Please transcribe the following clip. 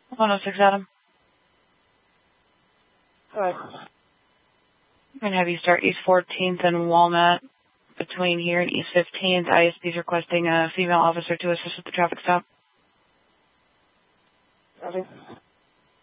106 Adam. Alright. I'm going to have you start East 14th and Walnut between here and East 15th. ISP is requesting a female officer to assist with the traffic stop. Copy.